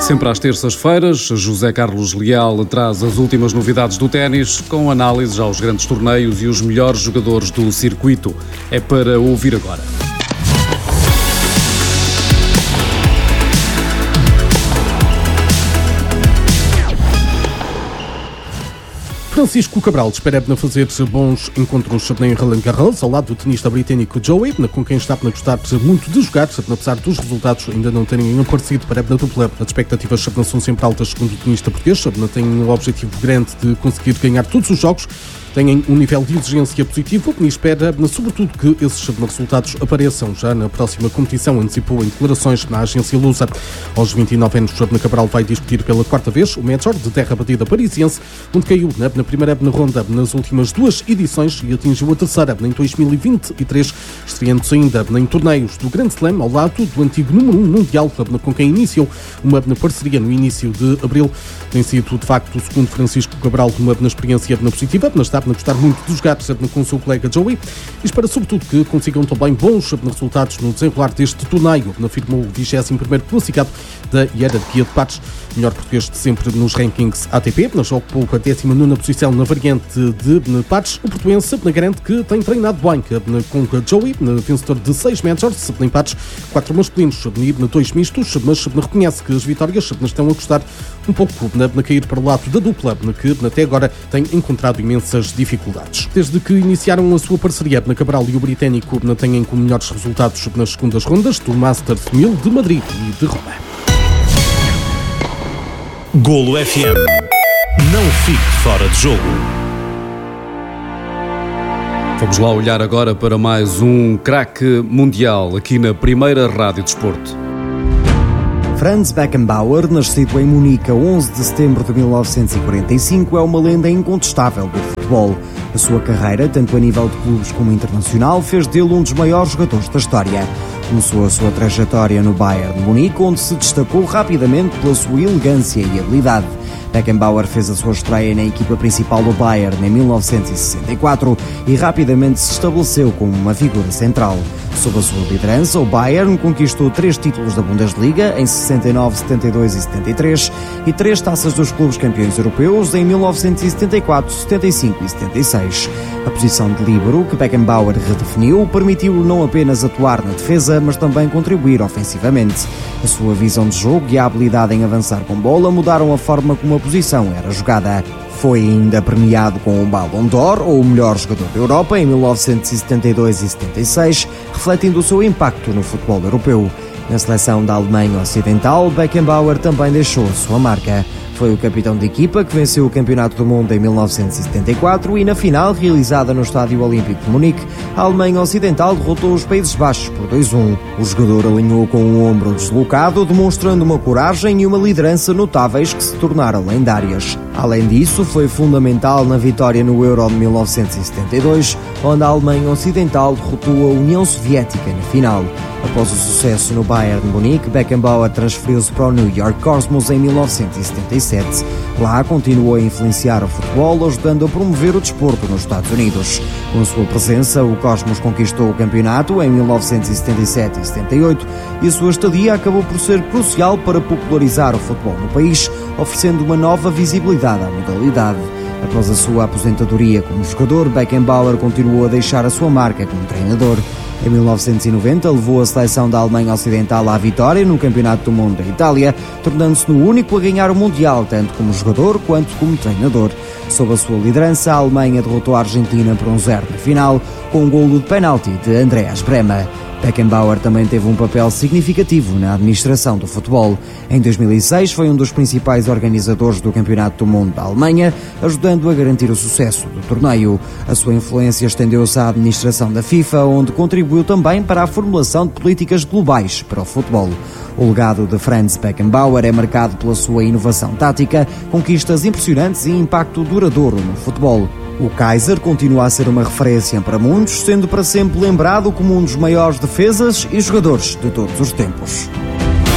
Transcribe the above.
Sempre às terças-feiras, José Carlos Leal traz as últimas novidades do ténis, com análises aos grandes torneios e os melhores jogadores do circuito. É para ouvir agora. Francisco Cabral espera fazer bons encontros em Roland Garros, ao lado do tenista britânico Joey, com quem está a gostar muito de jogar, apesar dos resultados ainda não terem aparecido para a dupla. As expectativas são sempre altas, segundo o tenista português, tem um objetivo grande de conseguir ganhar todos os jogos. Têm um nível de exigência positivo e espera, sobretudo, que esses resultados apareçam já na próxima competição, antecipou em declarações na agência Lusa. Aos 29 anos, Cabral vai disputar pela quarta vez o Major de terra batida parisiense, onde caiu na primeira ronda nas últimas duas edições e atingiu a terceira em 2023, estreando-se ainda em torneios do Grand Slam, ao lado do antigo número 1 mundial, com quem iniciou uma parceria no início de abril. Tem sido, de facto, segundo Francisco Cabral, uma experiência positiva, está a gostar muito de jogar com o seu colega Joey e espera sobretudo que consigam também bons resultados no desenrolar deste torneio, afirmou o 21º classificado da hierarquia de pares. Melhor português de sempre nos rankings ATP, ocupou a 19ª posição na variante de pares. O portuense garante que tem treinado bem com Joey, vencedor de 6 Majors em pares, 4 masculinos e 2 mistos, mas reconhece que as vitórias estão a custar um pouco a cair para o lado da dupla, que até agora tem encontrado imensas dificuldades. Desde que iniciaram a sua parceria, Cabral e o britânico têm com melhores resultados nas segundas rondas do Masters 1000 de Madrid e de Roma. Golo FM. Não fique fora de jogo. Vamos lá olhar agora para mais um craque mundial aqui na primeira Rádio Desporto. Franz Beckenbauer, nascido em Munique a 11 de setembro de 1945, é uma lenda incontestável do futebol. A sua carreira, tanto a nível de clubes como internacional, fez dele um dos maiores jogadores da história. Começou a sua trajetória no Bayern de Munique, onde se destacou rapidamente pela sua elegância e habilidade. Beckenbauer fez a sua estreia na equipa principal do Bayern em 1964 e rapidamente se estabeleceu como uma figura central. Sob a sua liderança, o Bayern conquistou 3 títulos da Bundesliga em 69, 72 e 73 e 3 taças dos clubes campeões europeus em 1974, 75 e 76. A posição de líbero que Beckenbauer redefiniu permitiu-lhe não apenas atuar na defesa, mas também contribuir ofensivamente. A sua visão de jogo e a habilidade em avançar com bola mudaram a forma como a posição era jogada. Foi ainda premiado com o Ballon d'Or, ou o melhor jogador da Europa, em 1972 e 76, refletindo o seu impacto no futebol europeu. Na seleção da Alemanha Ocidental, Beckenbauer também deixou a sua marca. Foi o capitão de equipa que venceu o Campeonato do Mundo em 1974 e na final, realizada no Estádio Olímpico de Munique, a Alemanha Ocidental derrotou os Países Baixos por 2-1. O jogador alinhou com o ombro deslocado, demonstrando uma coragem e uma liderança notáveis que se tornaram lendárias. Além disso, foi fundamental na vitória no Euro de 1972, onde a Alemanha Ocidental derrotou a União Soviética na final. Após o sucesso no Bayern de Munique, Beckenbauer transferiu-se para o New York Cosmos em 1977. Lá continuou a influenciar o futebol, ajudando a promover o desporto nos Estados Unidos. Com a sua presença, o Cosmos conquistou o campeonato em 1977 e 78 e a sua estadia acabou por ser crucial para popularizar o futebol no país, oferecendo uma nova visibilidade à modalidade. Após a sua aposentadoria como jogador, Beckenbauer continuou a deixar a sua marca como treinador. Em 1990, levou a seleção da Alemanha Ocidental à vitória no Campeonato do Mundo da Itália, tornando-se no único a ganhar o Mundial, tanto como jogador quanto como treinador. Sob a sua liderança, a Alemanha derrotou a Argentina por 1-0 na final, com um golo de penalti de Andreas Brehme. Beckenbauer também teve um papel significativo na administração do futebol. Em 2006 foi um dos principais organizadores do Campeonato do Mundo da Alemanha, ajudando a garantir o sucesso do torneio. A sua influência estendeu-se à administração da FIFA, onde contribuiu também para a formulação de políticas globais para o futebol. O legado de Franz Beckenbauer é marcado pela sua inovação tática, conquistas impressionantes e impacto duradouro no futebol. O Kaiser continua a ser uma referência para muitos, sendo para sempre lembrado como um dos maiores defesas e jogadores de todos os tempos.